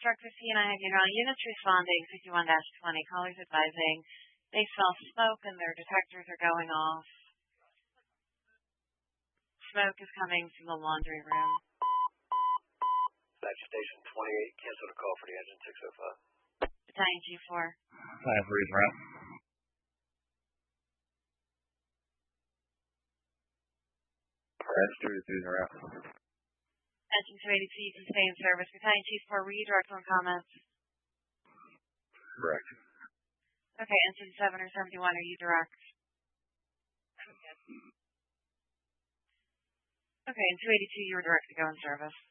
Truck 15, I have your units responding, 51-20. Callers advising they smell smoke and their detectors are going off. Smoke is coming from the laundry room. Dispatch Station 28, cancel the call for the engine 605. Battalion G4. Battalion 3 is route. Rescue 3 is route. Engine 282, you can stay in service. Battalion G4, were you direct on comments? Correct. Okay, engine 7 or 71, are you direct? Okay, in 282, you were direct to go in service.